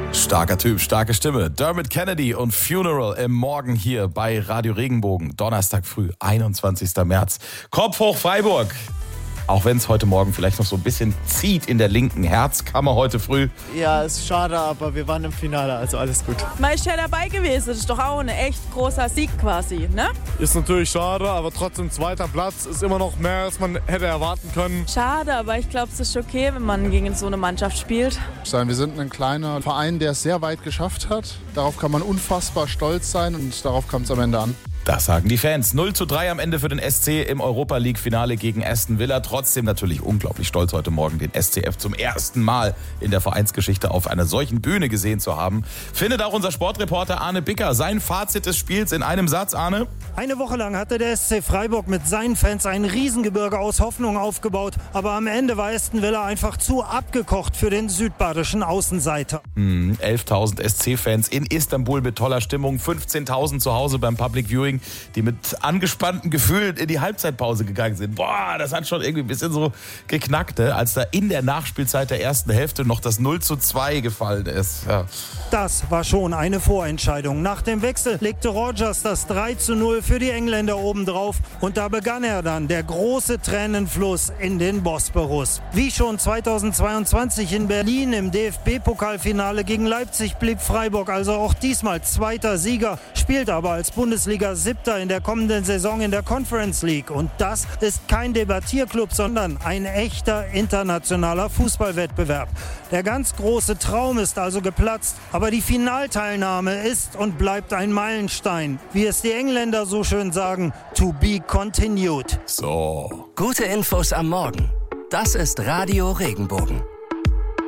Starker Typ, starke Stimme. Dermot Kennedy und Funeral im Morgen hier bei Radio Regenbogen. Donnerstag früh, 21. März. Kopf hoch Freiburg. Auch wenn es heute Morgen vielleicht noch so ein bisschen zieht in der linken Herzkammer heute früh. Ja, ist schade, aber wir waren im Finale, also alles gut. Man ist ja dabei gewesen, das ist doch auch ein echt großer Sieg quasi, ne? Ist natürlich schade, aber trotzdem zweiter Platz ist immer noch mehr, als man hätte erwarten können. Schade, aber ich glaube, es ist okay, wenn man gegen so eine Mannschaft spielt. Wir sind ein kleiner Verein, der es sehr weit geschafft hat. Darauf kann man unfassbar stolz sein und darauf kommt es am Ende an. Das sagen die Fans. 0:3 am Ende für den SC im Europa-League-Finale gegen Aston Villa. Trotzdem natürlich unglaublich stolz, heute Morgen den SCF zum ersten Mal in der Vereinsgeschichte auf einer solchen Bühne gesehen zu haben. Findet auch unser Sportreporter Arne Bicker sein Fazit des Spiels in einem Satz, Arne? Eine Woche lang hatte der SC Freiburg mit seinen Fans ein Riesengebirge aus Hoffnung aufgebaut. Aber am Ende war Aston Villa einfach zu abgekocht für den südbadischen Außenseiter. 11.000 SC-Fans in Istanbul mit toller Stimmung. 15.000 zu Hause beim Public Viewing, die mit angespannten Gefühlen in die Halbzeitpause gegangen sind. Boah, das hat schon irgendwie ein bisschen so geknackt, ne? Als da in der Nachspielzeit der ersten Hälfte noch das 0:2 gefallen ist. Ja. Das war schon eine Vorentscheidung. Nach dem Wechsel legte Rodgers das 3:0 für die Engländer obendrauf. Und da begann er dann, der große Tränenfluss in den Bosporus. Wie schon 2022 in Berlin im DFB-Pokalfinale gegen Leipzig blieb Freiburg also auch diesmal zweiter Sieger, spielt aber als Bundesliga-Siebter in der kommenden Saison in der Conference League. Und das ist kein Debattierclub, sondern ein echter internationaler Fußballwettbewerb. Der ganz große Traum ist also geplatzt, aber die Finalteilnahme ist und bleibt ein Meilenstein. Wie es die Engländer so schön sagen, to be continued. So. Gute Infos am Morgen. Das ist Radio Regenbogen.